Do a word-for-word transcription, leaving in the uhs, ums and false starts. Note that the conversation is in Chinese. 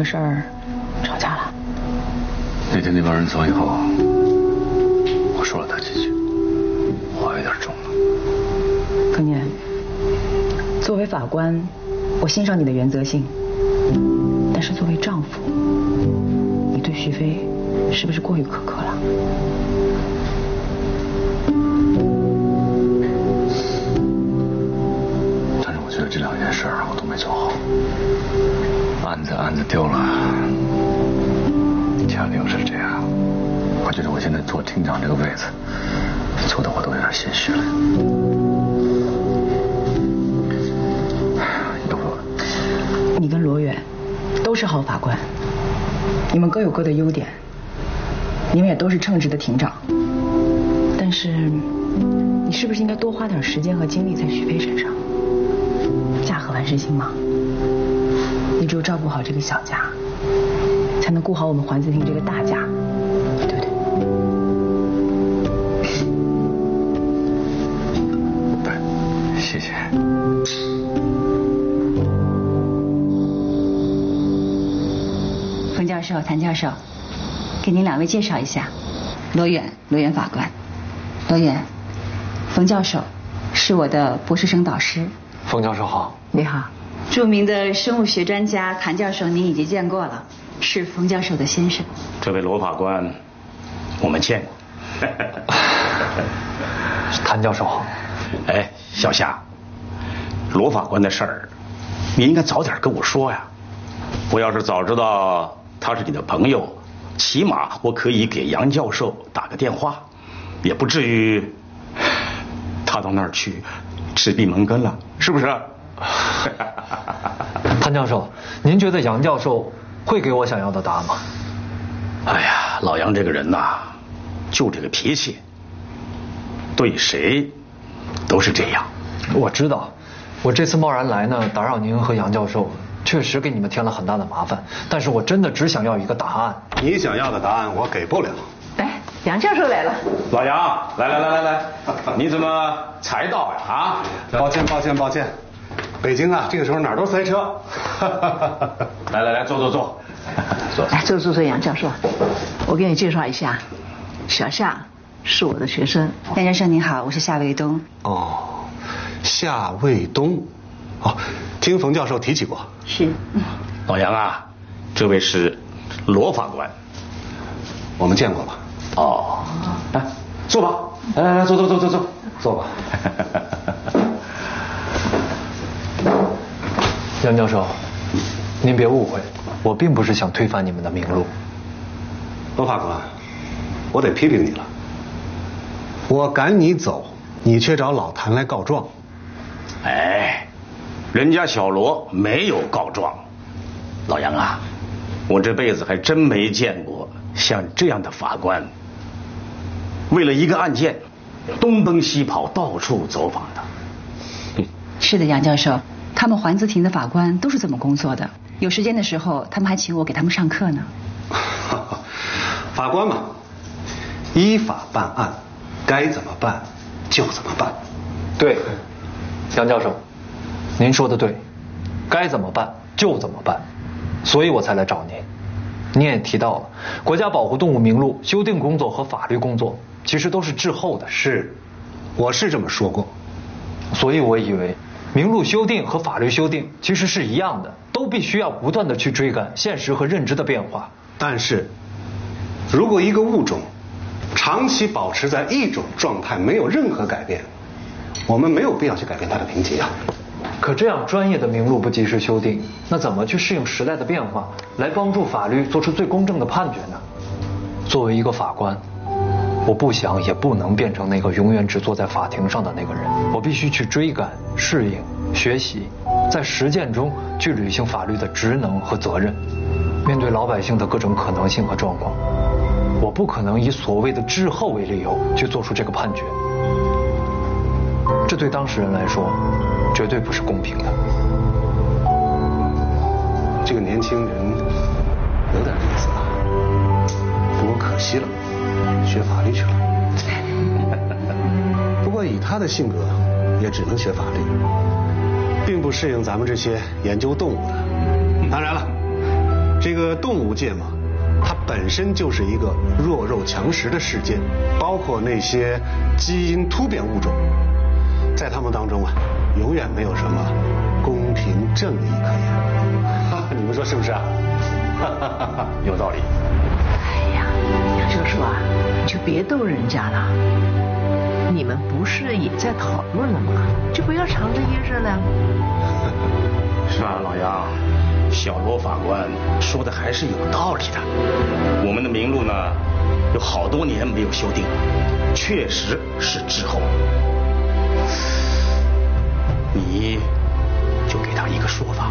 个事儿吵架了？ 那天那帮人走以后，我说了他几句，话有点重了。 庚年，作为法官，我欣赏你的原则性，但是作为丈夫，你对徐飞是不是过于苛刻了？ 但是我觉得这两件事我都没做好，案子案子丢了，家庭是这样，我觉得我现在坐厅长这个位子，坐的我都有点心虚了。要不， 你跟罗远都是好法官，你们各有各的优点，你们也都是称职的庭长，但是你是不是应该多花点时间和精力在徐飞身上？家和万事兴嘛，你只有照顾好这个小家，才能顾好我们环子厅这个大家，对不对？ 对，谢谢。 冯教授、谭教授，给您两位介绍一下，罗远，罗远法官。罗远，冯教授是我的博士生导师。 冯教授好。 你好。著名的生物学专家谭教授您已经见过了，是冯教授的先生。 这位罗法官我们见过。 谭教授好。 哎，小夏，罗法官的事儿你应该早点跟我说呀，我要是早知道他是你的朋友，起码我可以给杨教授打个电话，也不至于他到那儿去吃闭门羹了，是不是？ 谭教授，您觉得杨教授会给我想要的答案吗？ 哎呀，老杨这个人呐，就这个脾气，对谁都是这样。 我知道，我这次贸然来呢，打扰您和杨教授，确实给你们添了很大的麻烦，但是我真的只想要一个答案。 你想要的答案我给不了。 哎，杨教授来了。 老杨，来来来来来，你怎么才到呀？啊， 抱歉抱歉抱歉，北京啊，这个时候哪儿都塞车。 来来来，坐坐坐，坐。 哎，坐坐坐，杨教授，我给你介绍一下，小夏是我的学生。 杨教授您好，我是夏卫东。 哦，夏卫东，哦，听冯教授提起过。 是。 老杨啊，这位是罗法官， 我们见过吧？ 哦，来坐吧，来来来，坐坐坐坐坐，坐吧。 杨教授，您别误会，我并不是想推翻你们的名录。 罗法官，我得批评你了。我赶你走，你却找老谭来告状。 哎，人家小罗没有告状。老杨啊，我这辈子还真没见过像这样的法官，为了一个案件东奔西跑，到处走访的。 嗯、是的，杨教授，他们环子庭的法官都是这么工作的，有时间的时候他们还请我给他们上课呢。 法官嘛，依法办案，该怎么办就怎么办。 对，杨教授，您说的对，该怎么办就怎么办，所以我才来找您。您也提到了，国家保护动物名录修订工作和法律工作其实都是滞后的。 是，我是这么说过。 所以我以为名录修订和法律修订其实是一样的，都必须要不断的去追赶现实和认知的变化。 但是如果一个物种长期保持在一种状态，没有任何改变，我们没有必要去改变它的评级啊。 可这样专业的名录不及时修订，那怎么去适应时代的变化，来帮助法律做出最公正的判决呢？作为一个法官，我不想也不能变成那个永远只坐在法庭上的那个人，我必须去追赶、适应、学习，在实践中去履行法律的职能和责任。面对老百姓的各种可能性和状况，我不可能以所谓的滞后为理由去做出这个判决，这对当事人来说绝对不是公平的。 这个年轻人有点意思啊，不过可惜了，学法律去了。不过以他的性格，也只能学法律，并不适应咱们这些研究动物的。当然了， 这个动物界嘛，它本身就是一个弱肉强食的世界，包括那些基因突变物种，在他们当中啊，永远没有什么公平正义可言。你们说是不是啊？ 有道理。 哎呀，杨教授啊，你就别逗人家了。你们不是也在讨论了吗？就不要藏着掖着了。 是啊，老杨，小罗法官说的还是有道理的。我们的名录呢，有好多年没有修订，确实是滞后。你就给他一个说法。